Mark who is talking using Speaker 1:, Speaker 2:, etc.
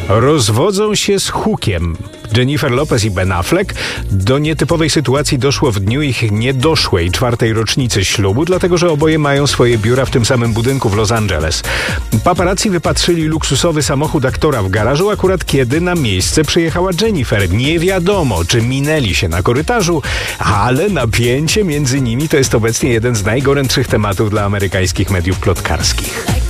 Speaker 1: rozwodzą się z hukiem. Jennifer Lopez i Ben Affleck. Do nietypowej sytuacji doszło w dniu ich niedoszłej 4. rocznicy ślubu, dlatego że oboje mają swoje biura w tym samym budynku w Los Angeles. Paparazzi wypatrzyli luksusowy samochód aktora w garażu, akurat kiedy na miejsce przyjechała Jennifer. Nie wiadomo, czy minęli się na korytarzu, ale napięcie między nimi to jest obecnie jeden z najgorętszych tematów dla amerykańskich mediów plotkarskich.